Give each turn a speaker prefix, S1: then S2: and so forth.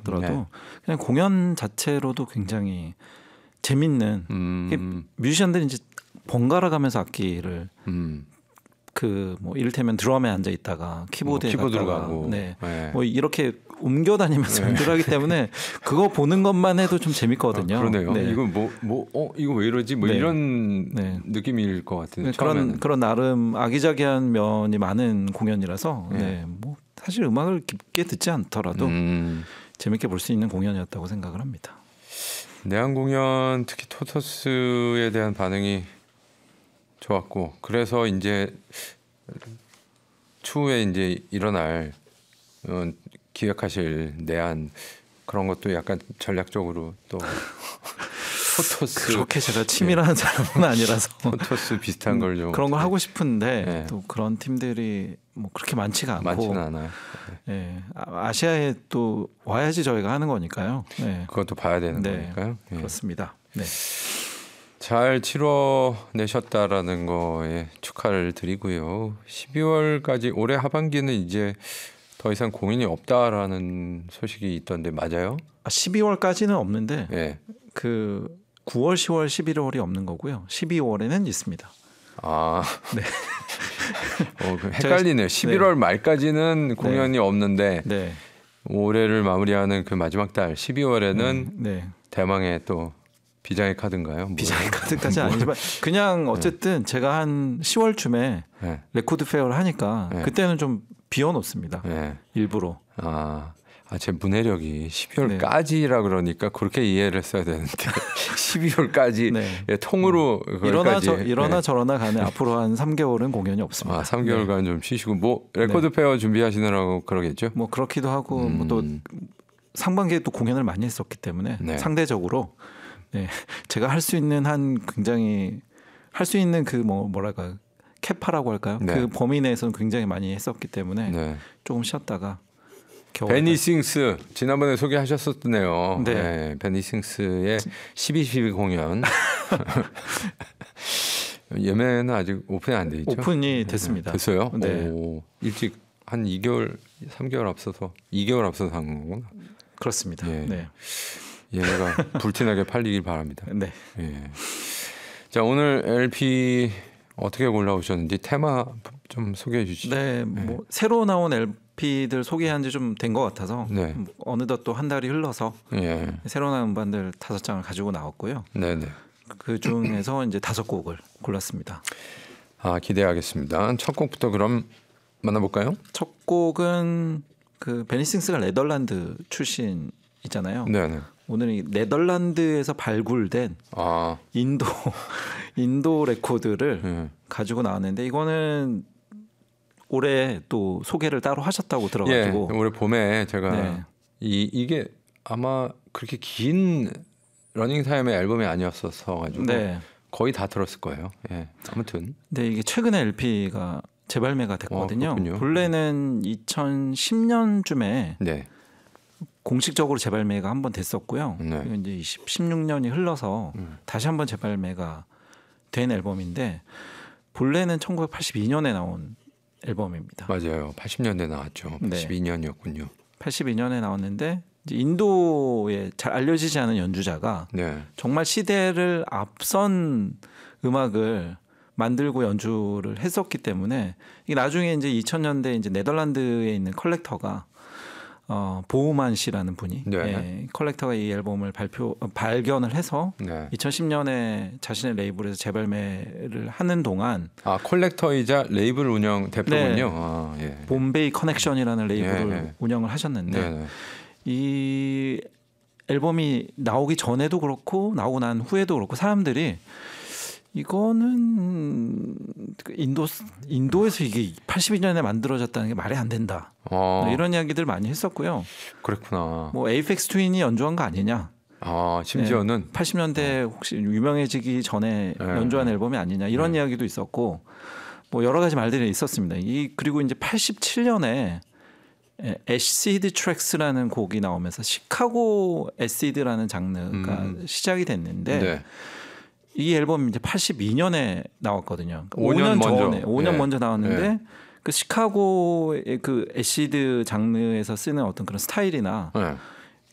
S1: 하더라도
S2: 네.
S1: 그냥 공연 자체로도 굉장히 재밌는 뮤지션들이 이제 번갈아 가면서 악기를 그 뭐 이를테면 드럼에 앉아 있다가 키보드에
S2: 키보드로
S1: 갔다가
S2: 가고
S1: 네.
S2: 네.
S1: 뭐 이렇게 옮겨 다니면서 연주를 하기 때문에 그거 보는 것만 해도 좀 재밌거든요.
S2: 그러네요.
S1: 네.
S2: 이건 이거 왜 이러지? 뭐
S1: 네.
S2: 이런
S1: 네.
S2: 느낌일 것 같은데 처음에는.
S1: 그런 나름 아기자기한 면이 많은 공연이라서 네. 뭐 사실 음악을 깊게 듣지 않더라도 재밌게 볼 수 있는 공연이었다고 생각을 합니다.
S2: 내한 공연 특히 토토스에 대한 반응이 좋았고 그래서 이제 추후에 이제 일어날 기획하실 내한 그런 것도 약간 전략적으로 또 토토스
S1: 그렇게 제가 치밀한 사람은 아니라서
S2: 토토스 비슷한 걸 좀
S1: 그런 걸 하고 싶은데
S2: 네.
S1: 또 그런 팀들이 뭐 그렇게 많지가 않고
S2: 많지는 않아요.
S1: 네. 아시아에 또 와야지 저희가 하는 거니까요. 네.
S2: 그것도 봐야 되는
S1: 네.
S2: 거니까요. 예.
S1: 그렇습니다. 네.
S2: 잘 치러내셨다라는 거에 축하를 드리고요. 12월까지 올해 하반기는 이제 더 이상 공연이 없다라는 소식이 있던데 맞아요?
S1: 12월까지는 없는데
S2: 예.
S1: 그 9월, 10월, 11월이 없는 거고요. 12월에는 있습니다.
S2: 아,
S1: 네.
S2: 헷갈리네요. 11월 말까지는 공연이 없는데
S1: 네.
S2: 올해를 마무리하는 그 마지막 달 12월에는
S1: 네.
S2: 대망의 또 비장의 카드인가요?
S1: 비장의 카드까지는 아니지만 그냥 어쨌든 제가 한 10월쯤에
S2: 네.
S1: 레코드 페어를 하니까
S2: 네.
S1: 그때는 좀 비워놓습니다.
S2: 네.
S1: 일부러.
S2: 제 문해력이 12월까지라 그러니까 그렇게 이해를 했어야 되는데 12월까지
S1: 네.
S2: 예, 통으로
S1: 이러나 저러나 가네. 앞으로 한 3개월은 공연이 없습니다.
S2: 3개월간 좀 쉬시고 뭐 레코드 페어 준비하시느라고 그러겠죠?
S1: 뭐 그렇기도 하고 뭐 또 상반기에 또 공연을 많이 했었기 때문에 상대적으로 네. 제가 할 수 있는 한 굉장히 할 수 있는 그 뭐랄까 캐파라고 할까요? 그 범위 내에서는 굉장히 많이 했었기 때문에 조금 쉬었다가
S2: 베니 싱스 지난번에 소개하셨었네요. 네. 베니 싱스의 12.12 공연 예매는 아직 오픈이 안 돼 있죠?
S1: 오픈이 됐습니다.
S2: 됐어요?
S1: 네.
S2: 일찍 한 2개월, 3개월 앞서서 2개월 앞서서 한 거구나.
S1: 그렇습니다.
S2: 예.
S1: 네.
S2: 예매가 불티나게 팔리길 바랍니다.
S1: 네.
S2: 예. 자 오늘 LP 어떻게 골라오셨는지 테마 좀 소개해 주시죠.
S1: 네, 뭐 새로 나온 LP들 소개한 지 좀 된 것 같아서 어느덧 또 한 달이 흘러서 새로 나온 음반들 5장을 가지고 나왔고요.
S2: 네네.
S1: 그 중에서 이제 5곡을 골랐습니다.
S2: 기대하겠습니다. 첫 곡부터 그럼 만나볼까요?
S1: 첫 곡은 그 베니 싱스가 네덜란드 출신이잖아요.
S2: 네네.
S1: 오늘 이 네덜란드에서 발굴된 인도 레코드를 가지고 나왔는데 이거는 올해 또 소개를 따로 하셨다고 들어가지고
S2: 올해 봄에 제가 이게 아마 그렇게 긴 러닝 타임의 앨범이 아니었어서 가지고 거의 다 들었을 거예요. 아무튼.
S1: 네, 이게 최근에 LP가 재발매가 됐거든요.
S2: 그렇군요.
S1: 본래는 2010년쯤에 공식적으로 재발매가 한번 됐었고요. 그리고 이제 16년이 흘러서 다시 한번 재발매가 된 앨범인데 본래는 1982년에 나온 앨범입니다.
S2: 맞아요. 80년대 나왔죠. 82년이었군요.
S1: 82년에 나왔는데 이제 인도에 잘 알려지지 않은 연주자가 정말 시대를 앞선 음악을 만들고 연주를 했었기 때문에 이게 나중에 이제 2000년대 이제 네덜란드에 있는 컬렉터가 보우만 씨라는 분이 컬렉터가 이 앨범을 발견을 해서 2010년에 자신의 레이블에서 재발매를 하는 동안
S2: 컬렉터이자 레이블 운영 대표군요.
S1: 봄베이 커넥션이라는 레이블을 운영을 하셨는데 이 앨범이 나오기 전에도 그렇고 나오고 난 후에도 그렇고 사람들이 이거는 인도에서 이게 82년에 만들어졌다는 게 말이 안 된다. 이런 이야기들 많이 했었고요.
S2: 그랬구나.
S1: 뭐 에이펙스 트윈이 연주한 거 아니냐.
S2: 심지어는
S1: 80년대 혹시 유명해지기 전에 연주한 앨범이 아니냐 이런 이야기도 있었고 뭐 여러 가지 말들이 있었습니다. 그리고 이제 87년에 애시드 트랙스라는 곡이 나오면서 시카고 애시드라는 장르가 시작이 됐는데 이 앨범이 이제 82년에 나왔거든요. 그러니까 5년 먼저 나왔는데 그 시카고의 그 애시드 장르에서 쓰는 어떤 그런 스타일이나